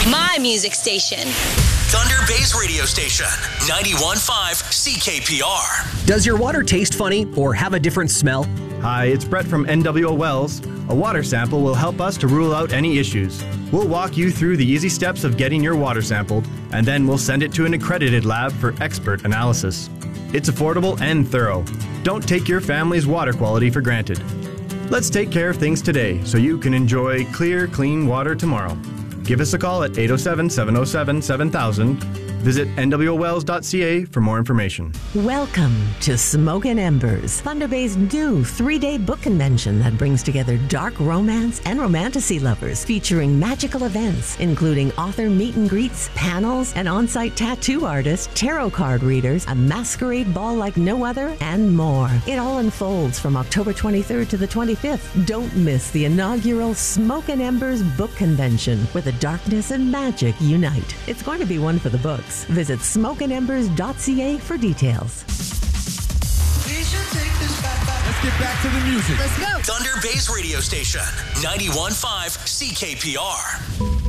My music station. Thunder Bay's radio station, 91.5 CKPR. Does your water taste funny or have a different smell? Hi, it's Brett from NWO Wells. A water sample will help us to rule out any issues. We'll walk you through the easy steps of getting your water sampled, and then we'll send it to an accredited lab for expert analysis. It's affordable and thorough. Don't take your family's water quality for granted. Let's take care of things today so you can enjoy clear, clean water tomorrow. Give us a call at 807-707-7000. Visit nwowells.ca for more information. Welcome to Smoke and Embers, Thunder Bay's new 3-day book convention that brings together dark romance and romantasy lovers, featuring magical events, including author meet and greets, panels, an on-site tattoo artist, tarot card readers, a masquerade ball like no other, and more. It all unfolds from October 23rd to the 25th. Don't miss the inaugural Smoke and Embers book convention, where the darkness and magic unite. It's going to be one for the books. Visit smokeandembers.ca for details. Let's get back to the music. Let's go. Thunder Bay's radio station, 91.5 CKPR.